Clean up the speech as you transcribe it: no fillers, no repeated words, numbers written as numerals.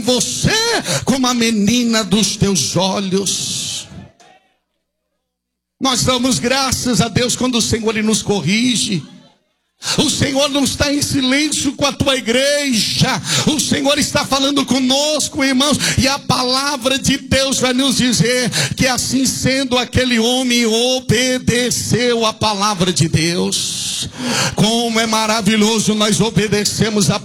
você como a menina dos teus olhos. Nós damos graças a Deus quando o Senhor Ele nos corrige. O Senhor não está em silêncio com a tua igreja. O Senhor está falando conosco, irmãos. E a palavra de Deus vai nos dizer que assim sendo, aquele homem obedeceu a palavra de Deus. Como é maravilhoso nós obedecemos a